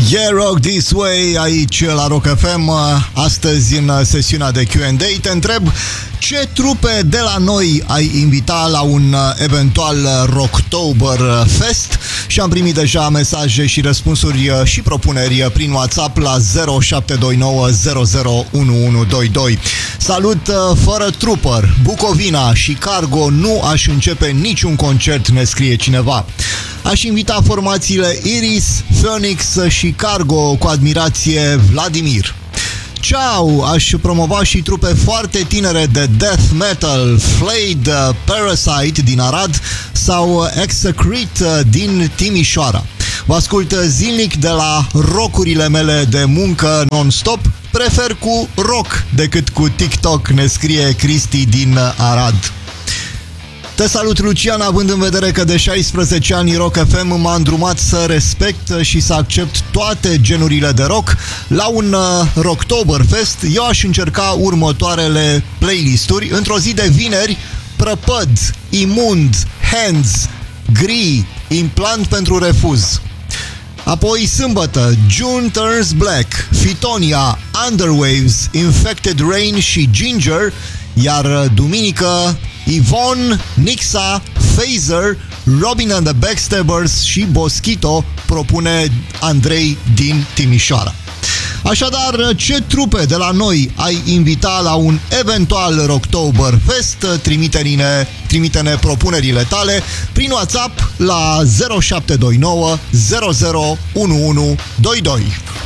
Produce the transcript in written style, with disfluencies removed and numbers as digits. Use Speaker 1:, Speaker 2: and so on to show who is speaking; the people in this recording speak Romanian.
Speaker 1: Yeah, Rock This Way aici la Rock FM. Astăzi în sesiunea de Q&A te întreb ce trupe de la noi ai invita la un eventual Rocktober Fest și am primit deja mesaje și răspunsuri și propuneri prin WhatsApp la 0729 001122. Salut, fără Trooper, Bucovina și Cargo nu aș începe niciun concert, ne scrie cineva. Aș invita formațiile Iris, Phoenix și Cargo, cu admirație, Vladimir. Ciao, aș promova și trupe foarte tinere de death metal, Flayed, Parasite din Arad sau Execrete din Timișoara. Vă ascult zilnic de la rockurile mele de muncă non-stop. Prefer cu rock decât cu TikTok, ne scrie Cristi din Arad. Te salut, Lucian, având în vedere că de 16 ani Rock FM m-a îndrumat să respect și să accept toate genurile de rock. La un Rocktoberfest eu aș încerca următoarele playlisturi. Într-o zi de vineri, Prăpăd, Imund, Hands, Gri, Implant pentru refuz. Apoi sâmbătă, June Turns Black, Fitonia, Underwaves, Infected Rain și Ginger. Iar duminică, Yvonne, Nixa, Phaser, Robin and the Backstabbers și Boschito, propune Andrei din Timișoara. Așadar, ce trupe de la noi ai invita la un eventual Rocktoberfest? Trimite-ne propunerile tale prin WhatsApp la 0729 001122.